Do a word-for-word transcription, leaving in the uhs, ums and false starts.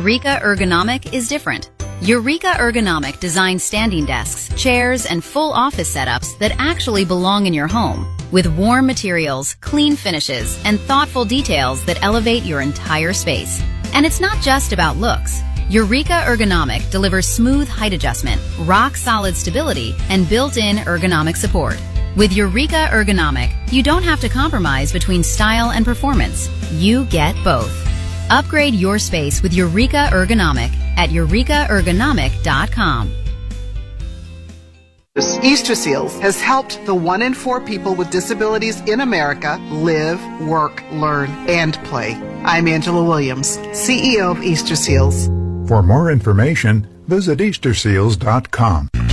Eureka Ergonomic is different. Eureka Ergonomic designs standing desks, chairs, and full office setups that actually belong in your home, with warm materials, clean finishes, and thoughtful details that elevate your entire space. And it's not just about looks. Eureka Ergonomic delivers smooth height adjustment, rock-solid stability, and built-in ergonomic support. With Eureka Ergonomic, you don't have to compromise between style and performance. You get both. Upgrade your space with Eureka Ergonomic at eureka ergonomic dot com. Easter Seals has helped the one in four people with disabilities in America live, work, learn, and play. I'm Angela Williams, C E O of Easter Seals. For more information, visit easter seals dot com.